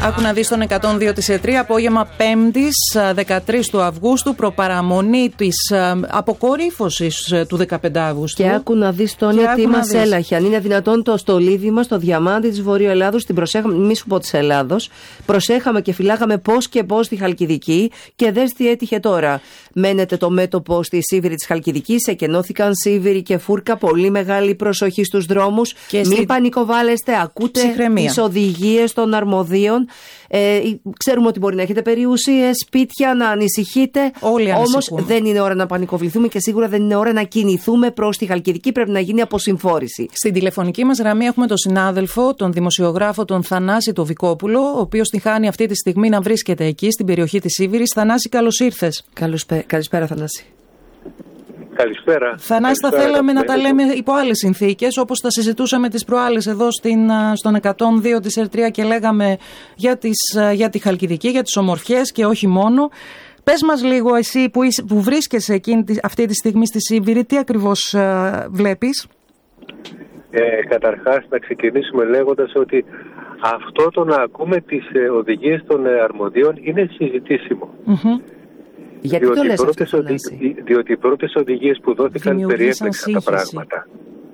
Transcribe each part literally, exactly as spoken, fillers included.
Άκου να δεις τον εκατόν δύο της ΕΤΡΙ, απόγευμα Πέμπτης δεκατρείς του Αυγούστου, προπαραμονή της αποκορύφωσης του δεκαπέντε Αυγούστου. Και άκου να δεις, Τόνια, τι μας έλαχε. Αν είναι δυνατόν το στολίδι μας, το διαμάντι της Βορείου Ελλάδος, την προσέχαμε, μη σου πω της Ελλάδος, προσέχαμε και φυλάγαμε πώς και πώς στη Χαλκιδική και δες τι έτυχε τώρα. Μένετε το μέτωπο στη Σίβηρη της Χαλκιδικής, εκενώθηκαν Σίβηρη και Φούρκα, πολύ μεγάλη προσοχή στους δρόμους, και μην στη... πανικοβάλλεστε, ακούτε τις οδηγίες των αρμοδίων. Ε, ξέρουμε ότι μπορεί να έχετε περιουσίες, σπίτια, να ανησυχείτε. Όμως δεν είναι ώρα να πανικοβληθούμε και σίγουρα δεν είναι ώρα να κινηθούμε προς τη Χαλκιδική. Πρέπει να γίνει αποσυμφόρηση. Στην τηλεφωνική μας γραμμή έχουμε τον συνάδελφο, τον δημοσιογράφο, τον Θανάση τον Βικόπουλο, ο οποίος την χάνει αυτή τη στιγμή να βρίσκεται εκεί, στην περιοχή της Σίβηρης. Θανάση, καλώς ήρθες. Καλησπέρα, Θανάση. Καλησπέρα. Θανάση, θα θέλαμε να τα λέμε υπό άλλες συνθήκες, όπως τα συζητούσαμε τις προάλλες εδώ στην, στον εκατόν δύο της ΕΤΡΙ και λέγαμε για, τις, για τη Χαλκιδική, για τις ομορφιές και όχι μόνο. Πες μας λίγο εσύ που, είσαι, που βρίσκεσαι εκείνη, αυτή τη στιγμή στη Σίβηρη, τι ακριβώς uh, βλέπεις? Ε, καταρχάς να ξεκινήσουμε λέγοντας ότι αυτό το να ακούμε τις ε, οδηγίες των ε, αρμοδίων είναι συζητήσιμο. Mm-hmm. Γιατί διότι, το λες πρώτες αυτό, οδη... διότι οι πρώτες οδηγίες που δόθηκαν περιέπλεξαν τα πράγματα.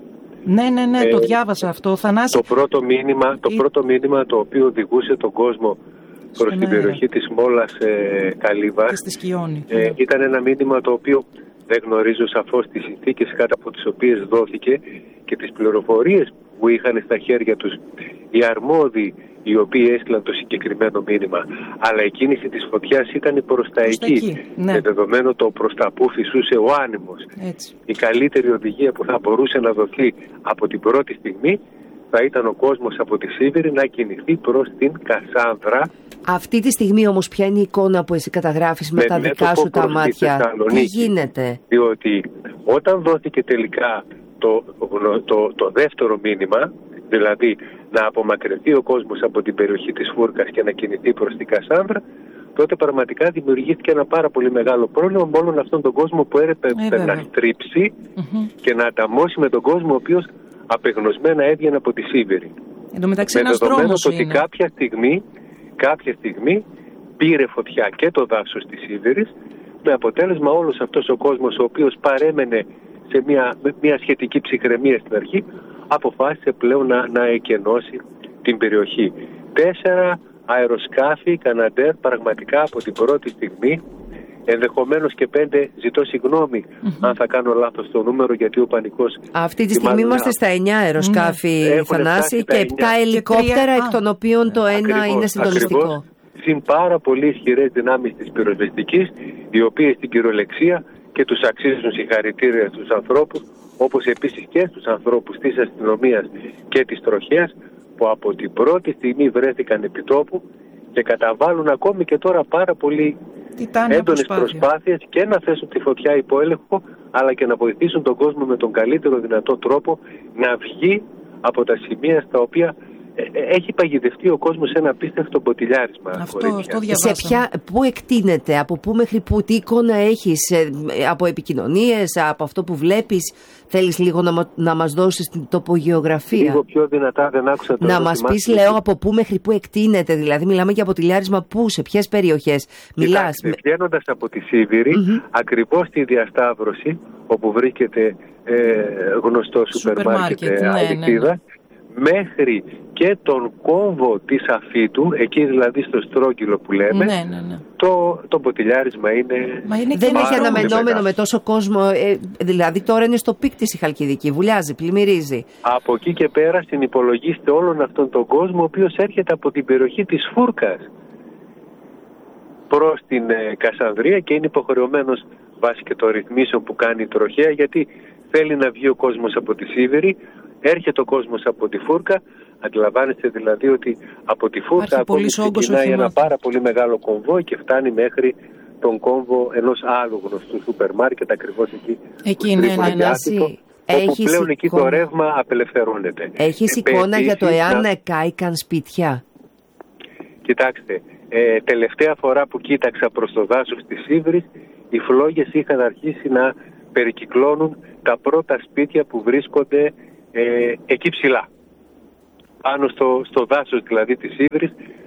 Ναι, ναι, ναι, ε, το διάβασα αυτό. Θανάση... Το, πρώτο μήνυμα, το η... πρώτο μήνυμα το οποίο οδηγούσε τον κόσμο προς την περιοχή της Μόλας ε, Καλύβας ε, ήταν ένα μήνυμα το οποίο δεν γνωρίζω σαφώς τις συνθήκες κάτω από τις οποίες δόθηκε και τις πληροφορίες που είχαν στα χέρια τους οι αρμόδιοι οι οποίοι έστειλαν το συγκεκριμένο μήνυμα. Αλλά η κίνηση της φωτιάς ήταν προς τα εκεί, εκεί ναι. Και δεδομένο το προς τα που φυσούσε ο άνεμος. Έτσι. Η καλύτερη οδηγία που θα μπορούσε να δοθεί από την πρώτη στιγμή θα ήταν ο κόσμος από τη Σίβηρη να κινηθεί προς την Κασάνδρα. Αυτή τη στιγμή όμως ποια είναι η εικόνα που εσύ καταγράφεις με, με τα δικά σου τα μάτια? Τι γίνεται? Διότι όταν δόθηκε τελικά το, το, το, το δεύτερο μήνυμα, δηλαδή να απομακρυνθεί ο κόσμος από την περιοχή της Φούρκας και να κινηθεί προς την Κασάνδρα, τότε πραγματικά δημιουργήθηκε ένα πάρα πολύ μεγάλο πρόβλημα με όλον αυτόν τον κόσμο που έπρεπε ε, να στρίψει mm-hmm. και να ανταμώσει με τον κόσμο ο οποίος απεγνωσμένα έβγαινε από τη Σίβηρη. Εν τω μεταξύ, με δεδομένο ότι κάποια στιγμή, κάποια στιγμή πήρε φωτιά και το δάσος της Σίβηρης, με αποτέλεσμα όλος αυτός ο κόσμος ο οποίος παρέμενε σε μια, μια σχετική ψυχραιμία στην αρχή, αποφάσισε πλέον να, να εκενώσει την περιοχή. Τέσσερα αεροσκάφη Καναντέρ πραγματικά από την πρώτη στιγμή, ενδεχομένως και πέντε, ζητώ συγγνώμη mm-hmm. αν θα κάνω λάθος το νούμερο, γιατί ο πανικός... Αυτή τη στιγμή είμαστε στα εννιά αεροσκάφη, mm-hmm. Θανάση, και επτά ελικόπτερα, εκ των οποίων το ένα ακριβώς, είναι συντονιστικό. Ακριβώς, συν πάρα πολύ ισχυρές δυνάμεις της πυροσβεστικής, οι οποίες στην κυριολεξία και τους αξίζουν συγχαρητήρια στους ανθρώπους, όπως επίσης και στους ανθρώπους της αστυνομίας και της τροχέας, που από την πρώτη στιγμή βρέθηκαν επί τόπου και καταβάλουν ακόμη και τώρα πάρα πολύ έντονες προσπάθειες και να θέσουν τη φωτιά υπό έλεγχο, αλλά και να βοηθήσουν τον κόσμο με τον καλύτερο δυνατό τρόπο να βγει από τα σημεία στα οποία έχει παγιδευτεί ο κόσμος σε ένα απίστευτο ποτηλιάρισμα. Αυτό, αυτό σε ποια, πού εκτείνεται, από πού μέχρι πού, τι εικόνα έχεις, από επικοινωνίες, από αυτό που βλέπεις? Θέλεις λίγο να, να μας δώσεις την τοπογεωγραφία? Λίγο πιο δυνατά, δεν άκουσα το Να μας πεις, λέω, από πού μέχρι πού εκτείνεται, δηλαδή μιλάμε για ποτηλιάρισμα πού, σε ποιες περιοχές μιλάς? Βγαίνοντας από τη Σίβηρη, mm-hmm. ακριβώς στη διασταύρωση όπου βρίσκεται ε, γνωστό σούπερ μάρκετ Αλυτίδα, μέχρι και τον κόμβο της Αφίτου, εκεί δηλαδή στο Στρόγγυλο που λέμε, ναι, ναι, ναι. το, το ποτηλιάρισμα είναι... Μα είναι δεν έχει αναμενόμενο με τόσο κόσμο, ε, δηλαδή τώρα είναι στο πικ της η Χαλκιδική, βουλιάζει, πλημμυρίζει. Από εκεί και πέρα συνυπολογίστε όλον αυτόν τον κόσμο, ο οποίος έρχεται από την περιοχή της Φούρκας προς την ε, Κασανδρία και είναι υποχρεωμένος βάσει και των ρυθμίσεων που κάνει η τροχέα, γιατί θέλει να βγει ο κόσμος από τη Σίβηρη, έρχεται ο κόσμος από τη Φούρκα. Αντιλαμβάνεστε δηλαδή ότι από τη Φούρκα ακόμη ξεκινάει ένα πάρα πολύ μεγάλο κομβόι και φτάνει μέχρι τον κόμβο ενός άλλου γνωστού σούπερ μάρκετ, ακριβώς εκεί. Εκεί είναι ένα διάστητο, όπου έχεις πλέον εκεί εικόνα... το ρεύμα απελευθερώνεται. Έχεις ε, εικόνα για το εάν να... κάηκαν σπίτια? Κοιτάξτε, ε, τελευταία φορά που κοίταξα προς το δάσος της Σίβηρης, οι φλόγες είχαν αρχίσει να περικυκλώνουν τα πρώτα σπίτια που βρίσκονται ε, εκεί ψηλά. Πάνω στο, στο δάσος δηλαδή της Σίβηρης,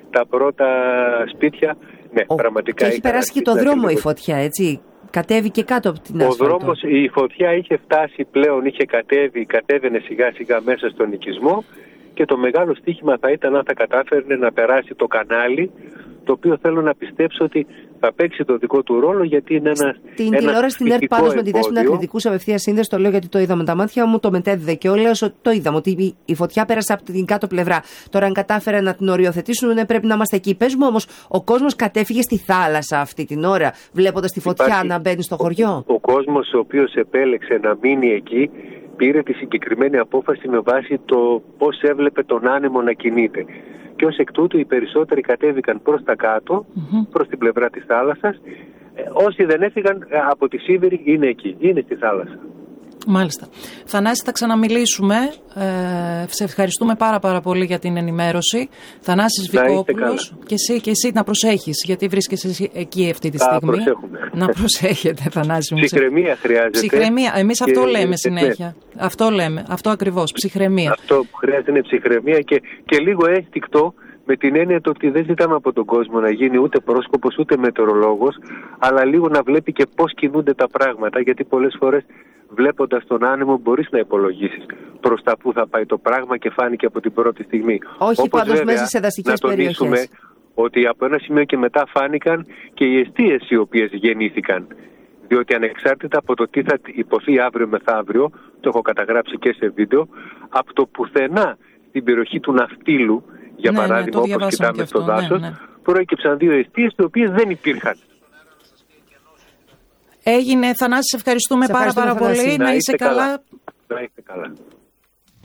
τα πρώτα σπίτια. Ναι, Ο, πραγματικά. Και έχει περάσει και το δρόμο η φωτιά, έτσι. Κατέβηκε κάτω από την ασφάλτο. Ο δρόμος, η φωτιά είχε φτάσει πλέον, είχε κατέβει, κατέβαινε σιγά σιγά μέσα στον οικισμό και το μεγάλο στοίχημα θα ήταν αν θα κατάφερνε να περάσει το κανάλι, το οποίο θέλω να πιστέψω ότι θα παίξει το δικό του ρόλο, γιατί είναι ένα. Την τηλεόραση στην ΕΡΤ πάντως με τη Δέσποινα Κρητικούς απευθεία σύνδεση, το λέω γιατί το είδαμε τα μάτια μου, το μετέδιδε και όλα, το είδαμε ότι η φωτιά πέρασε από την κάτω πλευρά. Τώρα, αν κατάφερε να την οριοθετήσουν, ναι, πρέπει να είμαστε εκεί. Πες μου όμως, ο κόσμος κατέφυγε στη θάλασσα αυτή την ώρα, βλέποντας τη φωτιά Υπάρχει, να μπαίνει στο χωριό. Ο, ο κόσμος ο οποίος επέλεξε να μείνει εκεί πήρε τη συγκεκριμένη απόφαση με βάση το πώς έβλεπε τον άνεμο να κινείται. Και ως εκ τούτου οι περισσότεροι κατέβηκαν προς τα κάτω, mm-hmm. προς την πλευρά της θάλασσας. Ε, όσοι δεν έφυγαν από τη Σίβηρη είναι εκεί, είναι στη θάλασσα. Μάλιστα. Θανάση, θα ξαναμιλήσουμε. Ε, σε ευχαριστούμε πάρα πάρα πολύ για την ενημέρωση. Θανάσης Βικόπουλος, και εσύ, και εσύ να προσέχεις, γιατί βρίσκεσαι εκεί αυτή τη θα στιγμή. Προσέχουμε. Να προσέχετε, Θανάση μου. Ψυχραιμία χρειάζεται. Ψυχραιμία. Εμείς αυτό λέμε συνέχεια. Ναι. Αυτό λέμε. Αυτό ακριβώς. Ψυχραιμία. Αυτό που χρειάζεται είναι ψυχραιμία και, και λίγο ένστικτο, με την έννοια ότι δεν ζητάμε από τον κόσμο να γίνει ούτε πρόσκοπος ούτε μετεωρολόγος, αλλά λίγο να βλέπει και πώς κινούνται τα πράγματα, γιατί πολλές φορές βλέποντας τον άνεμο μπορείς να υπολογίσεις προς τα που θα πάει το πράγμα και φάνηκε από την πρώτη στιγμή. Όχι πάντως μέσα σε δασικές περιοχές. Να τονίσουμε ότι από ένα σημείο και μετά φάνηκαν και οι εστίες οι οποίες γεννήθηκαν. Διότι ανεξάρτητα από το τι θα υποθεί αύριο μεθαύριο, το έχω καταγράψει και σε βίντεο, από το πουθενά στην περιοχή του Ναυτίλου, για ναι, παράδειγμα, ναι, όπως κοιτάμε στο δάσος, ναι, ναι. προέκυψαν δύο εστίες οι οποίες δεν υπήρχαν. Έγινε. Θανάση, σε ευχαριστούμε, σε πάρα πάρα πολύ. Να είσαι καλά. Να είστε καλά.